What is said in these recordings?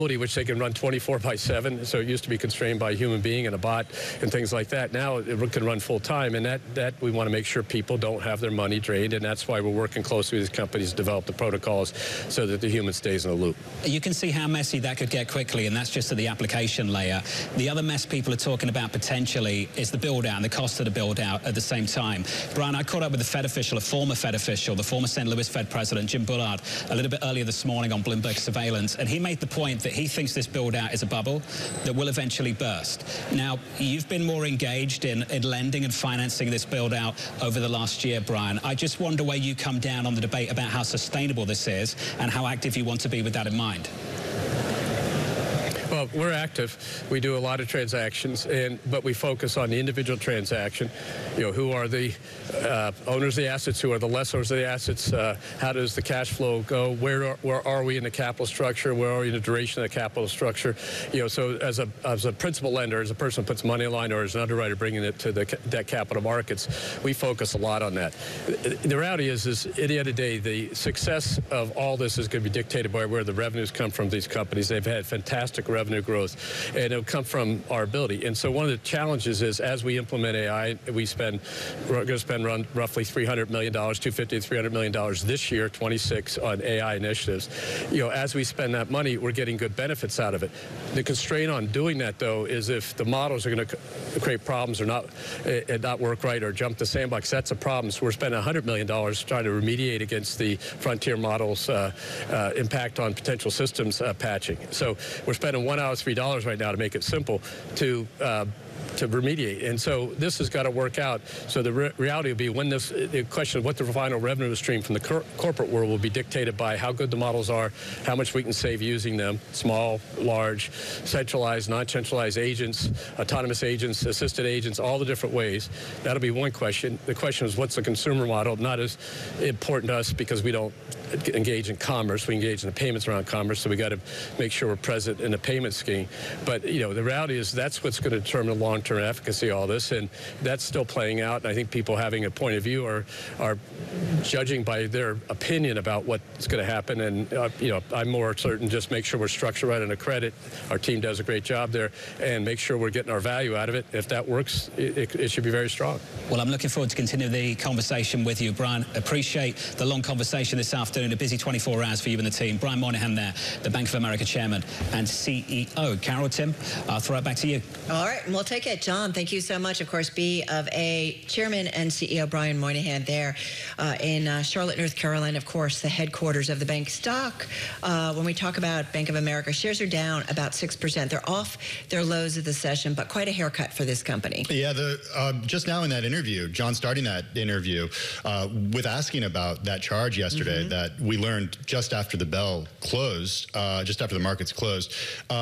which they can run 24/7. So it used to be constrained by a human being and a bot and things like that. Now it can run full time, and that we want to make sure people don't have their money drained, and that's why we're working closely with these companies to develop the protocols so that the human stays in the loop. You can see how messy that could get quickly, and that's just at the application layer. The other mess people are talking about potentially is the build-out and the cost of the build-out at the same time. Brian, I caught up with a Fed official, a former Fed official, the former St. Louis Fed president, Jim Bullard, a little bit earlier this morning on Bloomberg Surveillance, and he made the point that he thinks this build-out is a bubble that will eventually burst. Now, you've been more engaged in lending and financing this build-out over the last year, Brian. I just wonder where you come down on the debate about how sustainable this is and how active you want to be with that in mind. Well, we're active. We do a lot of transactions, but we focus on the individual transaction. You know, who are the owners of the assets? Who are the lessors of the assets? How does the cash flow go? Where are we in the capital structure? Where are we in the duration of the capital structure? You know, so as a principal lender, as a person who puts money in line, or as an underwriter bringing it to the debt capital markets, we focus a lot on that. The reality is at the end of the day, the success of all this is going to be dictated by where the revenues come from these companies. They've had fantastic revenue growth, and it'll come from our ability. And so one of the challenges is, as we implement AI, we're going to spend roughly $300 million, $250 to $300 million this year, 26, on AI initiatives. You know, as we spend that money, we're getting good benefits out of it. The constraint on doing that, though, is if the models are going to create problems or not work right or jump the sandbox, that's a problem. So we're spending $100 million trying to remediate against the frontier models' impact on potential systems patching. So we're spending $1 out of $3 right now to make it simple to remediate. And so this has got to work out. So the reality will be the question of what the final revenue stream from the corporate world will be dictated by how good the models are, how much we can save using them, small, large, centralized, non-centralized agents, autonomous agents, assisted agents, all the different ways. That'll be one question. The question is, what's the consumer model? Not as important to us because we don't engage in commerce. We engage in the payments around commerce, so we got to make sure we're present in the payment scheme. But, you know, the reality is that's what's going to determine the long-term efficacy of all this, and that's still playing out. And I think people having a point of view are judging by their opinion about what's going to happen. And, you know, I'm more certain just make sure we're structured right on the credit. Our team does a great job there, and make sure we're getting our value out of it. If that works, it should be very strong. Well, I'm looking forward to continuing the conversation with you, Brian. Appreciate the long conversation this afternoon. A busy 24 hours for you and the team. Brian Moynihan there, the Bank of America Chairman and CEO. Carol, Tim, I'll throw it back to you. All right, we'll take it. John, thank you so much. Of course, B of A Chairman and CEO Brian Moynihan there in Charlotte, North Carolina, of course, the headquarters of the bank. Stock, when we talk about Bank of America, shares are down about 6%. They're off their lows of the session, but quite a haircut for this company. Yeah, just now in that interview, John starting that interview with asking about that charge yesterday that we learned just after the bell closed, just after the markets closed.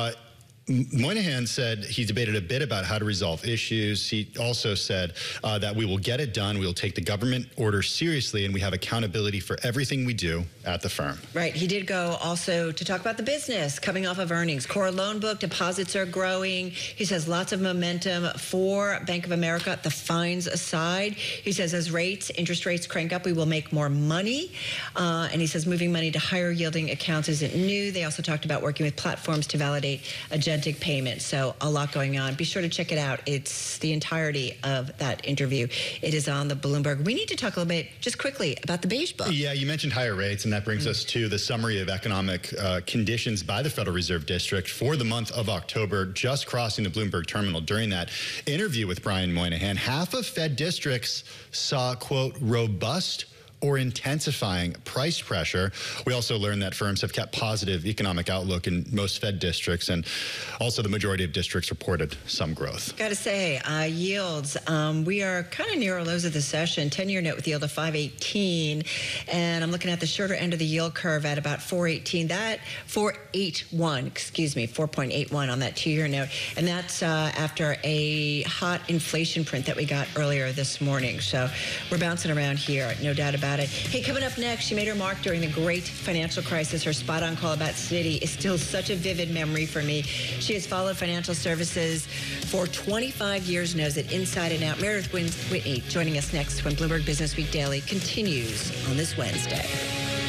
Moynihan said he debated a bit about how to resolve issues. He also said that we will get it done. We will take the government order seriously, and we have accountability for everything we do at the firm. Right. He did go also to talk about the business coming off of earnings. Core loan book deposits are growing. He says lots of momentum for Bank of America, the fines aside. He says as interest rates crank up, we will make more money. And he says moving money to higher yielding accounts isn't new. They also talked about working with platforms to validate agentic payments. So a lot going on. Be sure to check it out. It's the entirety of that interview. It is on the Bloomberg. We need to talk a little bit, just quickly, about the Beige Book. Yeah, you mentioned higher rates, and that brings us to the summary of economic conditions by the Federal Reserve District for the month of October, just crossing the Bloomberg terminal. During that interview with Brian Moynihan, half of Fed districts saw, quote, robust or intensifying price pressure. We also learned that firms have kept positive economic outlook in most Fed districts, and also the majority of districts reported some growth. Got to say, yields, we are kind of near our lows of the session. 10-year note with yield of 5.18, and I'm looking at the shorter end of the yield curve at about 4.18. That 4.81, excuse me, 4.81 on that 2-year note, and that's after a hot inflation print that we got earlier this morning. So we're bouncing around here, no doubt about it. Hey, coming up next, she made her mark during the great financial crisis. Her spot-on call about Citi is still such a vivid memory for me. She has followed financial services for 25 years, knows it inside and out. Meredith Whitney joining us next when Bloomberg Business Week Daily continues on this Wednesday.